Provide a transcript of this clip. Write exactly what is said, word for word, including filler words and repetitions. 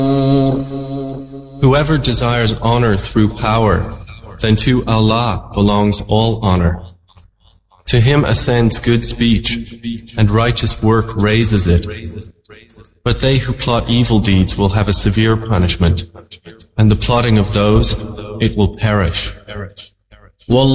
Whoever desires honor through power, then to Allah belongs all honor. To Him ascends good speech, and righteous work raises it. But they who plot evil deeds will have a severe punishment, and the plotting of those, it will perish.